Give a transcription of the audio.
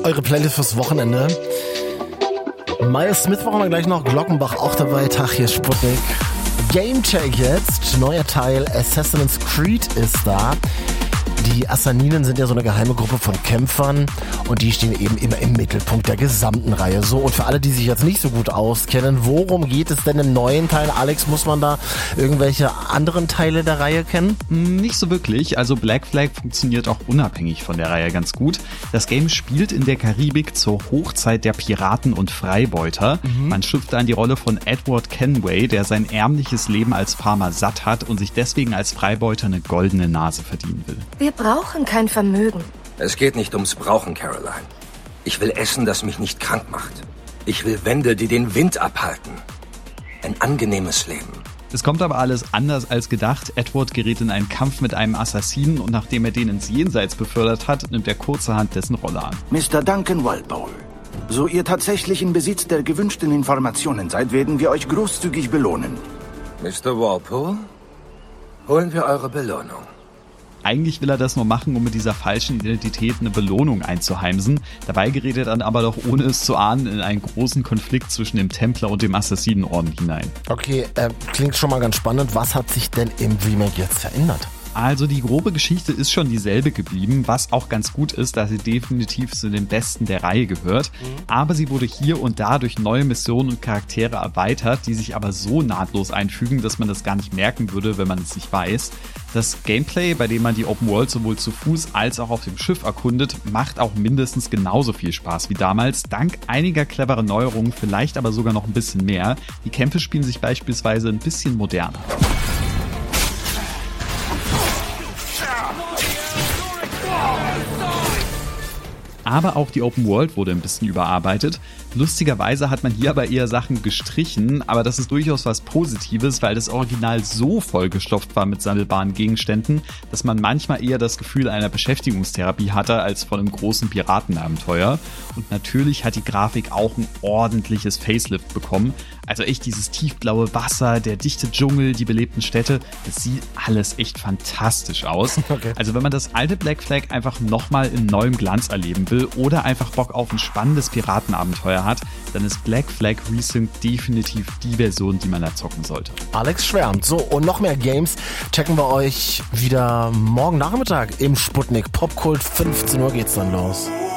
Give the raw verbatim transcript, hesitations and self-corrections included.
eure Playlist fürs Wochenende. Miles Smith brauchen wir gleich noch, Glockenbach auch dabei, Tag hier Sputnik. Gamecheck jetzt, neuer Teil, Assassin's Creed ist da. Die Assaninen sind ja so eine geheime Gruppe von Kämpfern und die stehen eben immer im Mittelpunkt der gesamten Reihe. So, und für alle, die sich jetzt nicht so gut auskennen, worum geht es denn im neuen Teil? Alex, muss man da irgendwelche anderen Teile der Reihe kennen? Nicht so wirklich. Also Black Flag funktioniert auch unabhängig von der Reihe ganz gut. Das Game spielt in der Karibik zur Hochzeit der Piraten und Freibeuter. Mhm. Man schlüpft da in die Rolle von Edward Kenway, der sein ärmliches Leben als Farmer satt hat und sich deswegen als Freibeuter eine goldene Nase verdienen will. Wir brauchen kein Vermögen. Es geht nicht ums Brauchen, Caroline. Ich will Essen, das mich nicht krank macht. Ich will Wände, die den Wind abhalten. Ein angenehmes Leben. Es kommt aber alles anders als gedacht. Edward gerät in einen Kampf mit einem Assassinen und nachdem er den ins Jenseits befördert hat, nimmt er kurzerhand dessen Rolle an. Mister Duncan Walpole, so ihr tatsächlich in Besitz der gewünschten Informationen seid, werden wir euch großzügig belohnen. Mister Walpole, holen wir eure Belohnung. Eigentlich will er das nur machen, um mit dieser falschen Identität eine Belohnung einzuheimsen. Dabei gerät er dann aber doch, ohne es zu ahnen, in einen großen Konflikt zwischen dem Templer und dem Assassinenorden hinein. Okay, äh, klingt schon mal ganz spannend. Was hat sich denn im Remake jetzt verändert? Also die grobe Geschichte ist schon dieselbe geblieben, was auch ganz gut ist, da sie definitiv zu den besten der Reihe gehört. Mhm. Aber sie wurde hier und da durch neue Missionen und Charaktere erweitert, die sich aber so nahtlos einfügen, dass man das gar nicht merken würde, wenn man es nicht weiß. Das Gameplay, bei dem man die Open World sowohl zu Fuß als auch auf dem Schiff erkundet, macht auch mindestens genauso viel Spaß wie damals, dank einiger cleverer Neuerungen, vielleicht aber sogar noch ein bisschen mehr. Die Kämpfe spielen sich beispielsweise ein bisschen moderner. Aber auch die Open World wurde ein bisschen überarbeitet. Lustigerweise hat man hier aber eher Sachen gestrichen, aber das ist durchaus was Positives, weil das Original so vollgestopft war mit sammelbaren Gegenständen, dass man manchmal eher das Gefühl einer Beschäftigungstherapie hatte als von einem großen Piratenabenteuer. Und natürlich hat die Grafik auch ein ordentliches Facelift bekommen. Also echt dieses tiefblaue Wasser, der dichte Dschungel, die belebten Städte, das sieht alles echt fantastisch aus. Okay. Also wenn man das alte Black Flag einfach nochmal in neuem Glanz erleben will oder einfach Bock auf ein spannendes Piratenabenteuer hat, dann ist Black Flag Resynced definitiv die Version, die man da zocken sollte. Alex schwärmt. So, und noch mehr Games checken wir euch wieder morgen Nachmittag im Sputnik Popkult. fünfzehn Uhr geht's dann los.